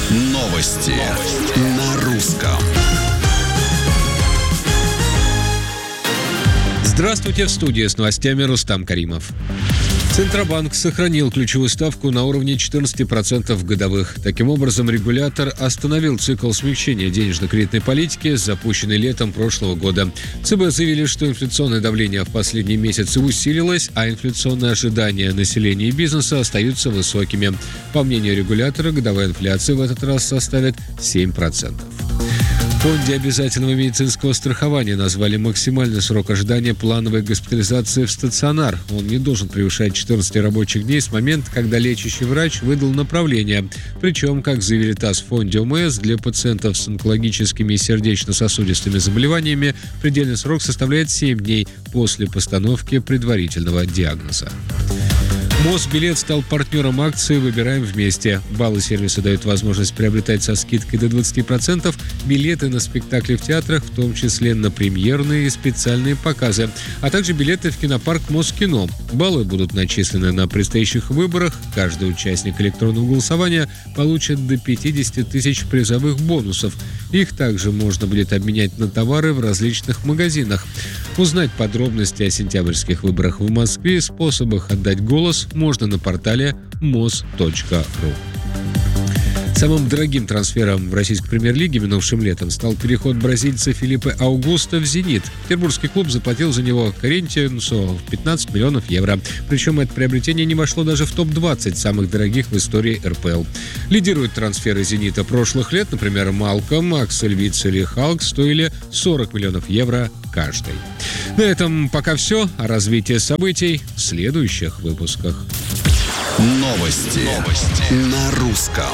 Новости на русском. Здравствуйте, в студии с новостями Рустам Каримов. Центробанк сохранил ключевую ставку на уровне 14% годовых. Таким образом, регулятор остановил цикл смягчения денежно-кредитной политики, запущенный летом прошлого года. ЦБ заявили, что инфляционное давление в последние месяцы усилилось, а инфляционные ожидания населения и бизнеса остаются высокими. По мнению регулятора, годовая инфляция в этот раз составит 7%. В Фонде обязательного медицинского страхования назвали максимальный срок ожидания плановой госпитализации в стационар. Он не должен превышать 14 рабочих дней с момента, когда лечащий врач выдал направление. Причем, как заявили ТАСС в Фонде ОМС, для пациентов с онкологическими и сердечно-сосудистыми заболеваниями предельный срок составляет 7 дней после постановки предварительного диагноза. Мосбилет стал партнером акции «Выбираем вместе». Баллы сервиса дают возможность приобретать со скидкой до 20% билеты на спектакли в театрах, в том числе на премьерные и специальные показы, а также билеты в кинопарк Москино. Баллы будут начислены на предстоящих выборах. Каждый участник электронного голосования получит до 50 тысяч призовых бонусов. Их также можно будет обменять на товары в различных магазинах. Узнать подробности о сентябрьских выборах в Москве и способах отдать голос можно на портале mos.ru. Самым дорогим трансфером в российской премьер-лиге минувшим летом стал переход бразильца Филиппе Аугусто в «Зенит». Петербургский клуб заплатил за него Коринтиансу 15 миллионов евро. Причем это приобретение не вошло даже в топ-20 самых дорогих в истории РПЛ. Лидируют трансферы «Зенита» прошлых лет. Например, Малком, Аксель Вицель и Халк стоили 40 миллионов евро каждый. На этом пока все. О развитии событий в следующих выпусках. Новости на русском.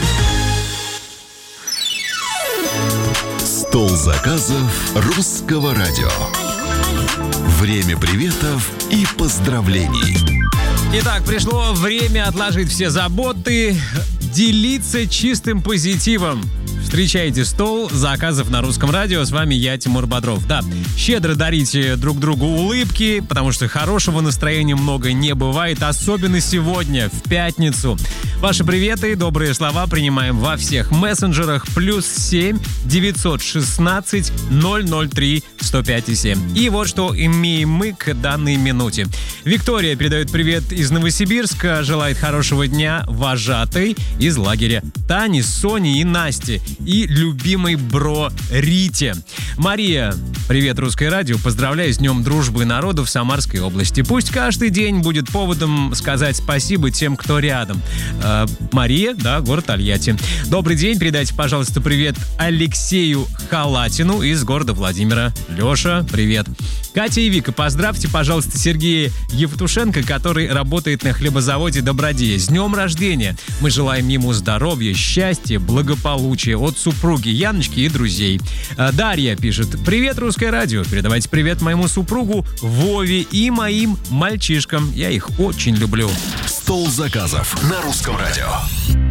Стол заказов русского радио. Время приветов и поздравлений. Итак, пришло время отложить все заботы, делиться чистым позитивом. Встречайте стол заказов на русском радио. С вами я, Тимур Бодров. Да, щедро дарите друг другу улыбки, потому что хорошего настроения много не бывает, особенно сегодня, в пятницу. Ваши приветы и добрые слова принимаем во всех мессенджерах. +7 916 003 105 7. И вот что имеем мы к данной минуте. Виктория передает привет из Новосибирска, желает хорошего дня вожатой из лагеря Тане, Соне и Насте и любимой бро Рите. Мария, привет, Русское радио, поздравляю с Днем дружбы народов Самарской области. Пусть каждый день будет поводом сказать спасибо тем, кто рядом. Мария, да, город Тольятти. Добрый день, передайте, пожалуйста, привет Алексею Халатину из города Владимира. Леша, привет. Катя и Вика, поздравьте, пожалуйста, Сергея Евтушенко, который работает на хлебозаводе «Добродея». С днем рождения! Мы желаем ему здоровья, счастья, благополучия от супруги Яночки и друзей. Дарья пишет: привет, Русское радио. Передавайте привет моему супругу Вове и моим мальчишкам. Я их очень люблю. Стол заказов на русском радио.